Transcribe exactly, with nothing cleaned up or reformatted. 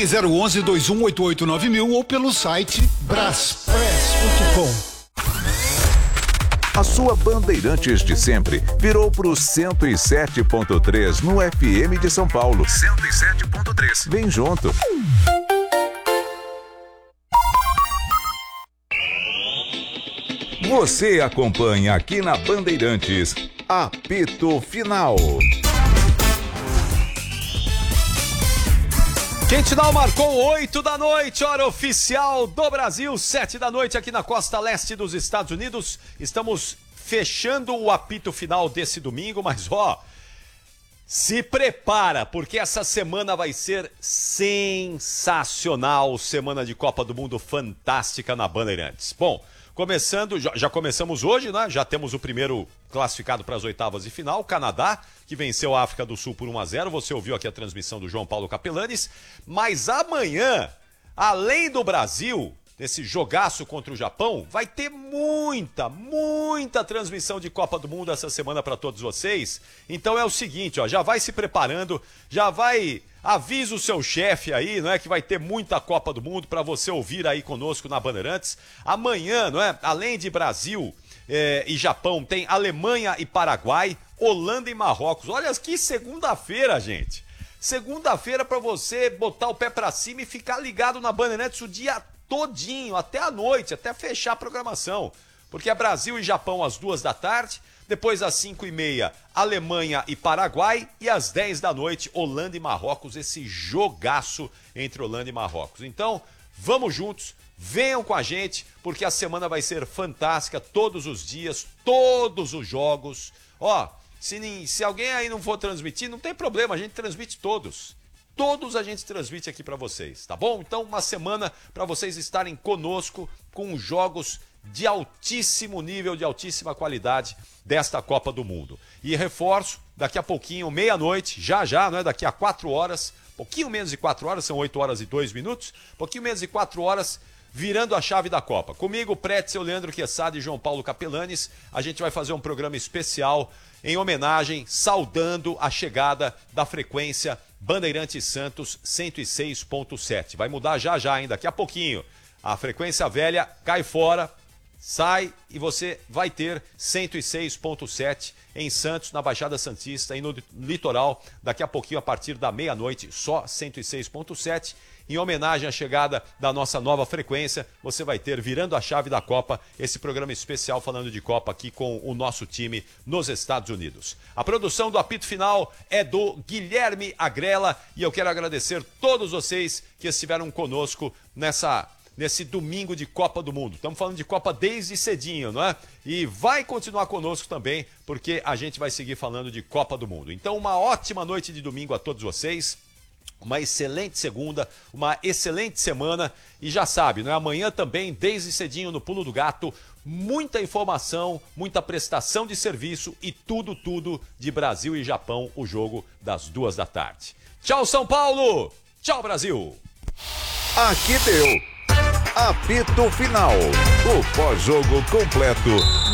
Ligue zero onze, dois um oito oito nove mil ou pelo site braspress ponto com. A sua Bandeirantes de sempre virou pro cento e sete ponto três no F M de São Paulo. cento e sete ponto três. Vem junto. Você acompanha aqui na Bandeirantes, Apito Final. Quentinal marcou oito da noite, hora oficial do Brasil, sete da noite aqui na costa leste dos Estados Unidos. Estamos fechando o apito final desse domingo, mas ó, se prepara, porque essa semana vai ser sensacional, semana de Copa do Mundo fantástica na Bandeirantes. Bom, começando, já, já começamos hoje, né? Já temos o primeiro classificado para as oitavas de final, o Canadá, que venceu a África do Sul por um a zero. Você ouviu aqui a transmissão do João Paulo Capelanes. Mas amanhã, além do Brasil, desse jogaço contra o Japão, vai ter muita, muita transmissão de Copa do Mundo essa semana para todos vocês. Então é o seguinte, ó, já vai se preparando, já vai... Avisa o seu chefe aí, não é, que vai ter muita Copa do Mundo para você ouvir aí conosco na Bandeirantes. Amanhã, não é, além de Brasil eh, e Japão, tem Alemanha e Paraguai, Holanda e Marrocos. Olha que segunda-feira, gente. Segunda-feira para você botar o pé para cima e ficar ligado na Bandeirantes o dia todinho, até a noite, até fechar a programação. Porque é Brasil e Japão às duas da tarde, depois às cinco e meia, Alemanha e Paraguai, e às dez da noite, Holanda e Marrocos, esse jogaço entre Holanda e Marrocos. Então, vamos juntos, venham com a gente, porque a semana vai ser fantástica, todos os dias, todos os jogos. Ó, se, se alguém aí não for transmitir, não tem problema, a gente transmite todos. Todos a gente transmite aqui para vocês, tá bom? Então, uma semana para vocês estarem conosco com jogos de altíssimo nível, de altíssima qualidade desta Copa do Mundo. E reforço, daqui a pouquinho, meia-noite, já já, não é? Daqui a quatro horas, pouquinho menos de quatro horas, são oito horas e dois minutos, pouquinho menos de quatro horas, virando a chave da Copa. Comigo, Pretzel, Leandro Quezada e João Paulo Capelanes, a gente vai fazer um programa especial em homenagem, saudando a chegada da frequência Bandeirantes Santos cento e seis ponto sete. Vai mudar já já, ainda daqui a pouquinho. A frequência velha cai fora, sai e você vai ter cento e seis ponto sete em Santos, na Baixada Santista e no litoral. Daqui a pouquinho, a partir da meia-noite, só cento e seis ponto sete. Em homenagem à chegada da nossa nova frequência, você vai ter, virando a chave da Copa, esse programa especial falando de Copa aqui com o nosso time nos Estados Unidos. A produção do apito final é do Guilherme Agrela e eu quero agradecer todos vocês que estiveram conosco nessa... nesse domingo de Copa do Mundo. Estamos falando de Copa desde cedinho, não é? E vai continuar conosco também, porque a gente vai seguir falando de Copa do Mundo. Então, uma ótima noite de domingo a todos vocês, uma excelente segunda, uma excelente semana, e já sabe, não é? Amanhã também, desde cedinho no Pulo do Gato, muita informação, muita prestação de serviço e tudo, tudo de Brasil e Japão, o jogo das duas da tarde. Tchau, São Paulo! Tchau, Brasil! Aqui deu Apito Final, o pós-jogo completo